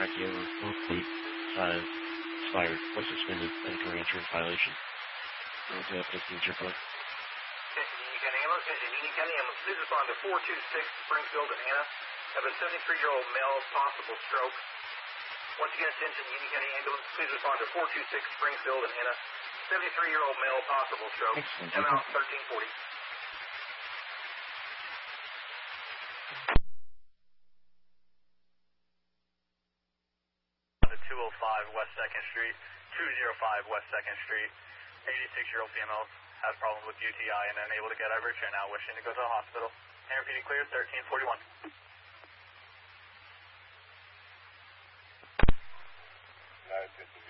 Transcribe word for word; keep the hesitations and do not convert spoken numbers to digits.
contract you were complete, uh, expired, was suspended, and career insurance violation. Okay, that's your code. Union County Ambulance, Union County Ambulance, please respond to four two six Springfield and Anna. Have a seventy-three-year-old male, possible stroke. Once again, attention, Union County Ambulance, please respond to four two six Springfield and Anna. seventy-three-year-old male, possible stroke. M out thirteen forty. two oh five West second Street, two oh five West second Street. eighty-six-year-old female has problems with U T I and unable to get average and now wishing to go to the hospital. Interpede clear, thirteen forty-one. nine fifty.